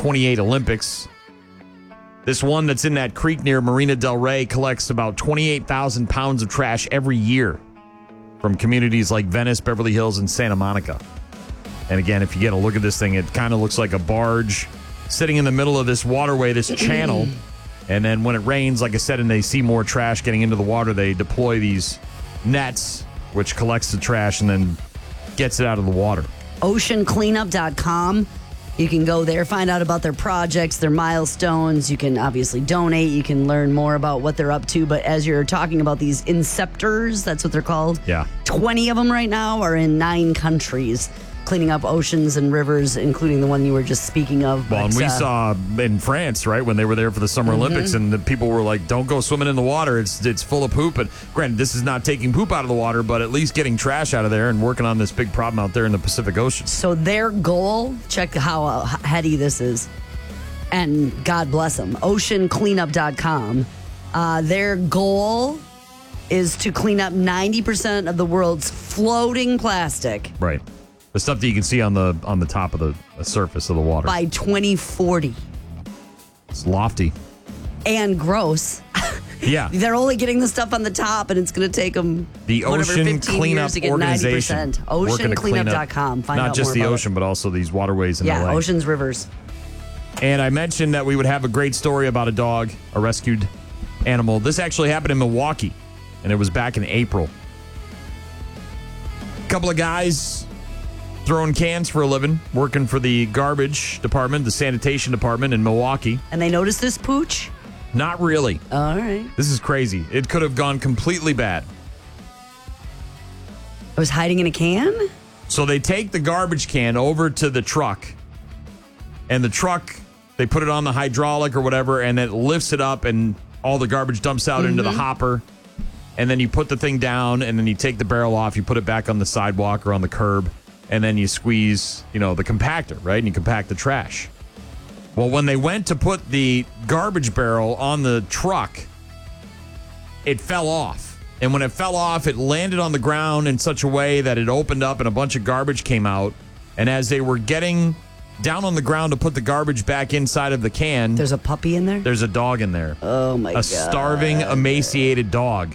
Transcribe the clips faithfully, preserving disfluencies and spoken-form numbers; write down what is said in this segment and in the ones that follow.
twenty-eight Olympics. This one that's in that creek near Marina del Rey collects about twenty-eight thousand pounds of trash every year from communities like Venice, Beverly Hills, and Santa Monica. And again, if you get a look at this thing, it kind of looks like a barge sitting in the middle of this waterway, this channel. And then when it rains, like I said, and they see more trash getting into the water, they deploy these nets, which collects the trash and then gets it out of the water. ocean cleanup dot com. You can go there, find out about their projects, their milestones. You can obviously donate. You can learn more about what they're up to. But as you're talking about these inceptors, that's what they're called. Yeah. twenty of them right now are in nine countries, cleaning up oceans and rivers, including the one you were just speaking of. Well, but, and we uh, saw in France, right, when they were there for the Summer mm-hmm. Olympics, and the people were like, don't go swimming in the water. It's it's full of poop. And granted, this is not taking poop out of the water, but at least getting trash out of there and working on this big problem out there in the Pacific Ocean. So their goal, check how uh, heady this is, and God bless them, ocean cleanup dot com. Uh, their goal is to clean up ninety percent of the world's floating plastic. Right. The stuff that you can see on the on the top of the, the surface of the water. By twenty forty. It's lofty. And gross. Yeah. They're only getting the stuff on the top, and it's going to take them the whatever, Ocean fifteen Cleanup years to get Organization. ninety percent. ocean cleanup dot com. Find not out just more the about ocean, it. but also these waterways in Yeah, L A. oceans, rivers. And I mentioned that we would have a great story about a dog, a rescued animal. This actually happened in Milwaukee, and it was back in April. A couple of guys throwing cans for a living, working for the garbage department, the sanitation department in Milwaukee. And they noticed this pooch? Not really. All right. This is crazy. It could have gone completely bad. It was hiding in a can? So they take the garbage can over to the truck, and the truck, they put it on the hydraulic or whatever, and it lifts it up, and all the garbage dumps out mm-hmm. into the hopper. And then you put the thing down, and then you take the barrel off, you put it back on the sidewalk or on the curb, and then you squeeze, you know, the compactor, right? And you compact the trash. Well, when they went to put the garbage barrel on the truck, it fell off. And when it fell off, it landed on the ground in such a way that it opened up and a bunch of garbage came out. And as they were getting down on the ground to put the garbage back inside of the can, there's a puppy in there? There's a dog in there. Oh, my a God. A starving, emaciated dog.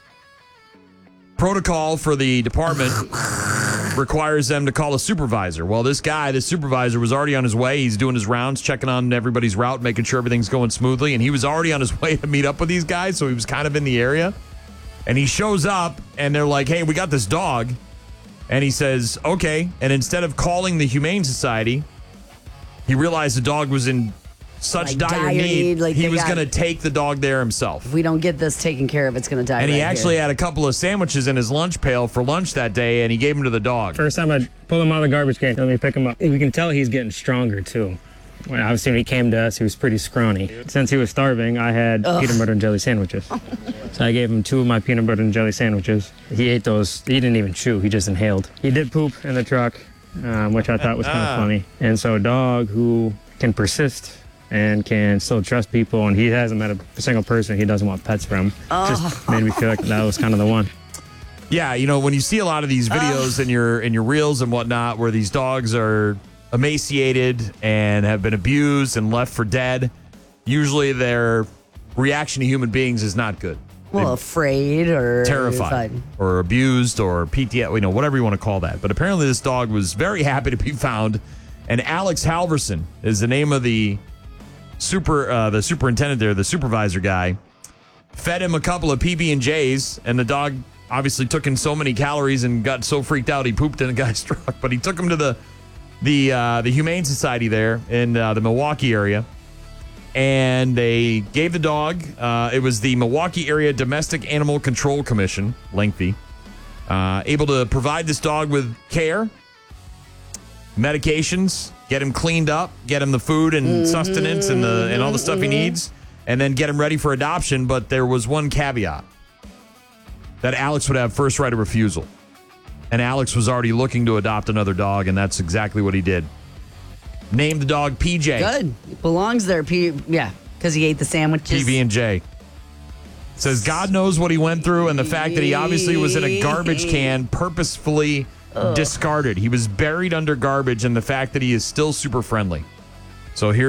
Protocol for the department requires them to call a supervisor. Well, this guy, this supervisor, was already on his way. He's doing his rounds, checking on everybody's route, making sure everything's going smoothly. And he was already on his way to meet up with these guys, so he was kind of in the area. And he shows up, and they're like, hey, we got this dog. And he says, okay. And instead of calling the Humane Society, he realized the dog was in such like dire, dire need, need like he was got, going to take the dog there himself. If we don't get this taken care of, it's going to die. And right he actually here. had a couple of sandwiches in his lunch pail for lunch that day, and he gave them to the dog. First time I pulled him out of the garbage can, let me pick him up. We can tell he's getting stronger, too. When obviously when he came to us, he was pretty scrawny. Since he was starving, I had Ugh. peanut butter and jelly sandwiches. So I gave him two of my peanut butter and jelly sandwiches. He ate those. He didn't even chew. He just inhaled. He did poop in the truck, um, which I thought was kind of funny. And so a dog who can persist and can still trust people, and he hasn't met a single person he doesn't want pets from. Oh. Just made me feel like that was kind of the one. Yeah, you know, when you see a lot of these videos oh. in your in your reels and whatnot, where these dogs are emaciated and have been abused and left for dead, usually their reaction to human beings is not good. Well, They're afraid or terrified or abused or P T S D, you know, whatever you want to call that. But apparently this dog was very happy to be found, and Alex Halverson is the name of the super uh, the superintendent there, the supervisor guy. Fed him a couple of P B and J's, and the dog obviously took in so many calories and got so freaked out he pooped in a guy's truck. But he took him to the the uh, the Humane Society there in uh, the Milwaukee area, and they gave the dog. Uh, it was the Milwaukee Area Domestic Animal Control Commission, lengthy, uh, able to provide this dog with care, medications, get him cleaned up, get him the food and sustenance and the and all the stuff he needs, and then get him ready for adoption. But there was one caveat, that Alex would have first right of refusal. And Alex was already looking to adopt another dog, and that's exactly what he did. Named the dog P J. Good. It belongs there. P- yeah, because he ate the sandwiches. P B and J. Says God knows what he went through, and the fact that he obviously was in a garbage can purposefully Ugh. discarded. He was buried under garbage, and the fact that he is still super friendly. So here